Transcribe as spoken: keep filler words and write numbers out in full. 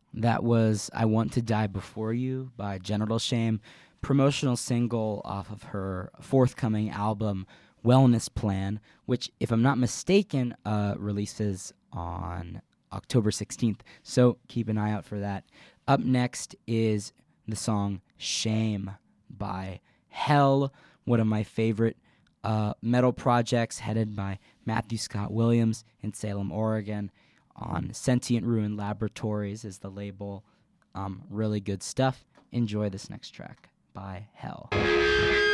That was I Want to Die Before You by Genital Shame, promotional single off of her forthcoming album, Wellness Plan, which, if I'm not mistaken, uh, releases on October sixteenth. So keep an eye out for that. Up next is the song Shame by Hell, one of my favorite uh, metal projects headed by Matthew Scott Williams in Salem, Oregon. On Sentient Ruin Laboratories is the label. Um, really good stuff. Enjoy this next track by Hell.